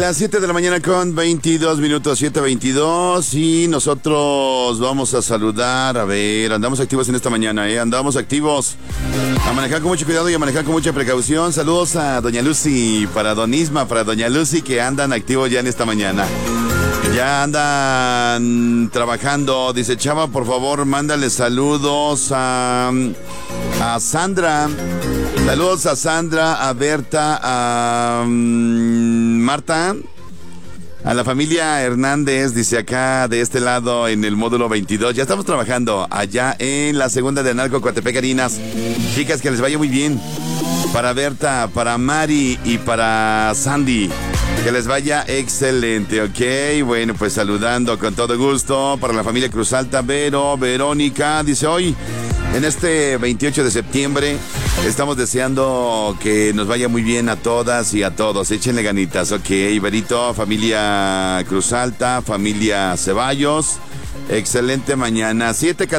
Las 7 de la mañana con 22 minutos, 7:22, y nosotros vamos a saludar, a ver, andamos activos en esta mañana, andamos activos, a manejar con mucho cuidado y a manejar con mucha precaución. Saludos a doña Lucy, para don Isma, para doña Lucy, que andan activos ya en esta mañana. Ya andan trabajando. Dice Chava, por favor, mándale saludos a Sandra. Saludos a Sandra, a Berta, a Marta, a la familia Hernández, dice acá de este lado en el módulo 22. Ya estamos trabajando allá en la segunda de Analco, Coatepec, Harinas. Chicas, que les vaya muy bien. Para Berta, para Mari y para Sandy, que les vaya excelente, ¿ok? Bueno, pues saludando con todo gusto para la familia Cruz Alta. Verónica, dice hoy, en este 28 de septiembre, estamos deseando que nos vaya muy bien a todas y a todos. Échenle ganitas, ok. Berito, familia Cruz Alta, familia Ceballos. Excelente mañana.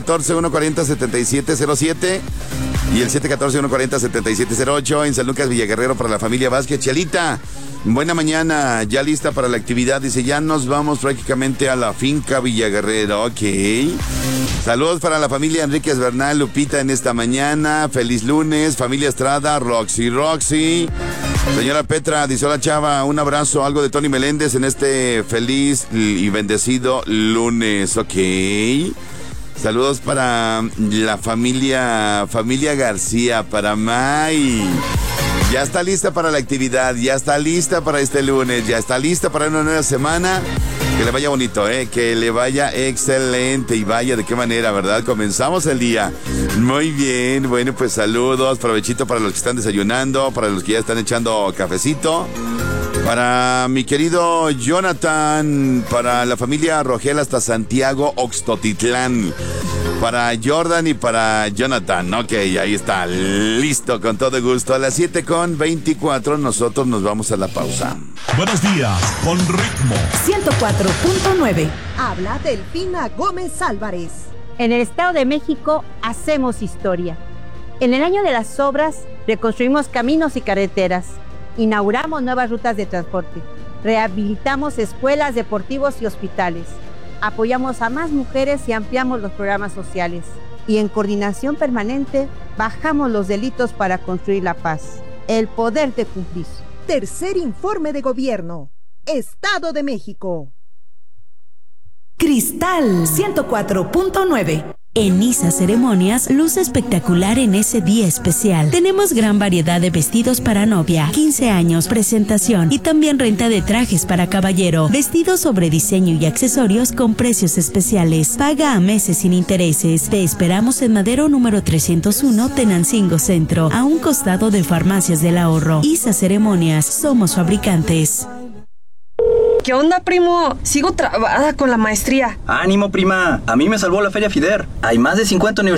714-140-7707 y el 714-140-7708 en San Lucas, Villaguerrero, para la familia Vázquez. Chelita, buena mañana, ya lista para la actividad. Dice, ya nos vamos prácticamente a la finca Villaguerrero, ok. Saludos para la familia Enríquez Bernal, Lupita, en esta mañana. Feliz lunes, familia Estrada, Roxy. Señora Petra, dice, hola Chava, un abrazo, algo de Tony Meléndez en este feliz y bendecido lunes, ok. Saludos para la familia García, para May. Ya está lista para la actividad, ya está lista para este lunes, ya está lista para una nueva semana. Que le vaya bonito, que le vaya excelente, y vaya de qué manera, ¿verdad? Comenzamos el día. Muy bien, bueno, pues saludos, provechito para los que están desayunando, para los que ya están echando cafecito. Para mi querido Jonathan, para la familia Rogel hasta Santiago, Oxtotitlán. Para Jordan y para Jonathan. Ok, ahí está, listo, con todo gusto. A las 7:24 nosotros nos vamos a la pausa. Buenos días, con ritmo. 104.9. Habla Delfina Gómez Álvarez. En el Estado de México hacemos historia. En el año de las obras, reconstruimos caminos y carreteras. Inauguramos nuevas rutas de transporte. Rehabilitamos escuelas, deportivos y hospitales. Apoyamos a más mujeres y ampliamos los programas sociales. Y en coordinación permanente, bajamos los delitos para construir la paz. El poder de cumplir. Tercer informe de gobierno. Estado de México. Cristal 104.9. En Isa Ceremonias, luce espectacular en ese día especial. Tenemos gran variedad de vestidos para novia, 15 años, presentación y también renta de trajes para caballero. Vestidos sobre diseño y accesorios con precios especiales. Paga a meses sin intereses. Te esperamos en Madero número 301, Tenancingo Centro, a un costado de Farmacias del Ahorro. Isa Ceremonias, somos fabricantes. ¿Qué onda, primo? Sigo trabada con la maestría. Ánimo, prima. A mí me salvó la Feria FIDER. Hay más de 50 universidades